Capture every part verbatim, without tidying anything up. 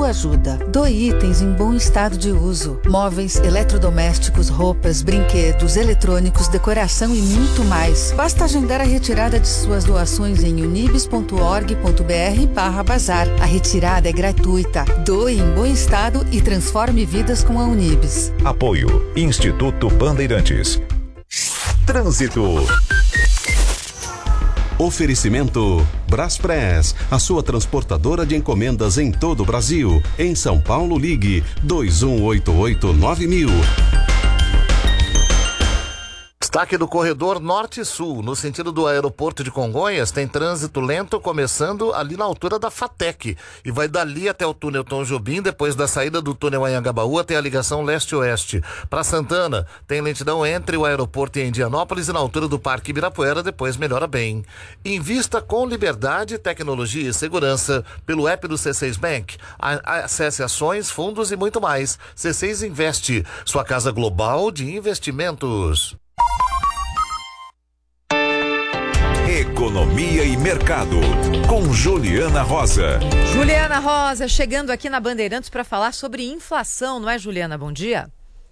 sua ajuda. Doe itens em bom estado de uso. Móveis, eletrodomésticos, roupas, brinquedos, eletrônicos, decoração e muito mais. Basta agendar a retirada de suas doações em unibis ponto org ponto br barra bazar. A retirada é gratuita. Doe em bom estado e transforme vidas com a Unibis. Apoio Instituto Bandeirantes. Trânsito. Oferecimento Braspress, a sua transportadora de encomendas em todo o Brasil. Em São Paulo, ligue dois um oito oito nove mil. Destaque do corredor norte-sul, no sentido do aeroporto de Congonhas, tem trânsito lento começando ali na altura da FATEC e vai dali até o túnel Tom Jobim, depois da saída do túnel Anhangabaú até a ligação leste-oeste. Para Santana, tem lentidão entre o aeroporto e Indianópolis e na altura do Parque Ibirapuera, depois melhora bem. Invista com liberdade, tecnologia e segurança pelo app do C seis Bank. Acesse ações, fundos e muito mais. C seis Investe, sua casa global de investimentos. Economia e Mercado, com Juliana Rosa. Juliana Rosa, chegando aqui na Bandeirantes para falar sobre inflação, não é, Juliana? Bom dia.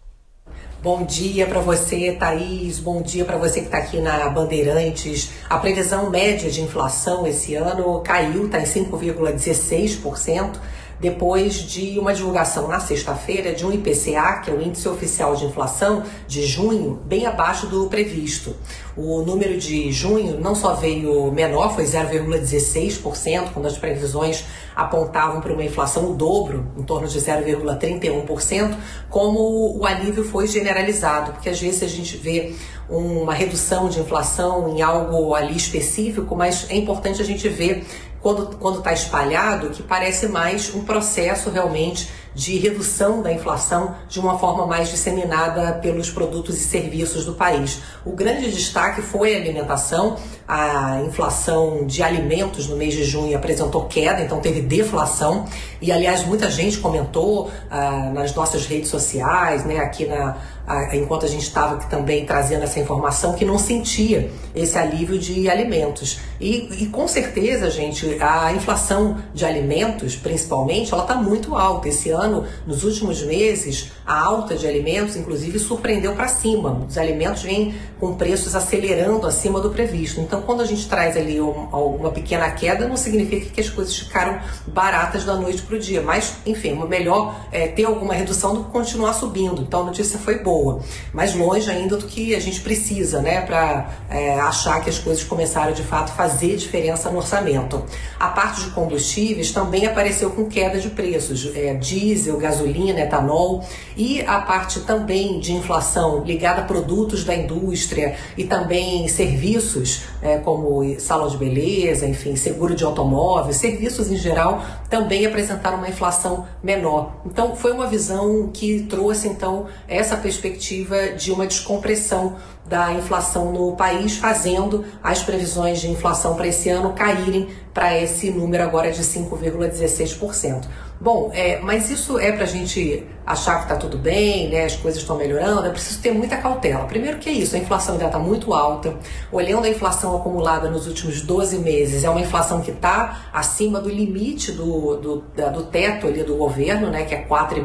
Bom dia para você, Thaís. Bom dia para você que está aqui na Bandeirantes. A previsão média de inflação esse ano caiu, está em cinco vírgula dezesseis por cento. Depois de uma divulgação na sexta-feira de um I P C A, que é o Índice Oficial de Inflação, de junho, bem abaixo do previsto. O número de junho não só veio menor, foi zero vírgula dezesseis por cento, quando as previsões apontavam para uma inflação o dobro, em torno de zero vírgula trinta e um por cento, como o alívio foi generalizado, porque às vezes a gente vê uma redução de inflação em algo ali específico, mas é importante a gente ver quando quando está espalhado, que parece mais um processo realmente de redução da inflação de uma forma mais disseminada pelos produtos e serviços do país. O grande destaque foi a alimentação. A inflação de alimentos no mês de junho apresentou queda, então teve deflação. E, aliás, muita gente comentou ah, nas nossas redes sociais, né, aqui na, ah, enquanto a gente estava também trazendo essa informação, que não sentia esse alívio de alimentos. E, e com certeza, gente, a inflação de alimentos, principalmente, ela está muito alta. Esse ano, nos últimos meses, a alta de alimentos, inclusive, surpreendeu para cima. Os alimentos vêm com preços acelerando acima do previsto. Então, quando a gente traz ali um, uma pequena queda, não significa que as coisas ficaram baratas da noite para o dia. Mas, enfim, é melhor é, ter alguma redução do que continuar subindo. Então, a notícia foi boa. Mas longe ainda do que a gente precisa, né, para é, achar que as coisas começaram, de fato, a fazer diferença no orçamento. A parte de combustíveis também apareceu com queda de preços. É, diesel, gasolina, etanol. E a parte também de inflação ligada a produtos da indústria e também serviços, é, como salão de beleza, enfim, seguro de automóvel, serviços em geral, também apresentaram uma inflação menor. Então, foi uma visão que trouxe, então, essa perspectiva de uma descompressão da inflação no país, fazendo as previsões de inflação para esse ano caírem para esse número agora de cinco vírgula dezesseis por cento. Bom, é, mas isso é para a gente achar que está tudo bem, né? As coisas estão melhorando, é preciso ter muita cautela. Primeiro que é isso, a inflação ainda está muito alta. Olhando a inflação acumulada nos últimos doze meses, é uma inflação que está acima do limite do, do, da, do teto ali do governo, né? Que é quatro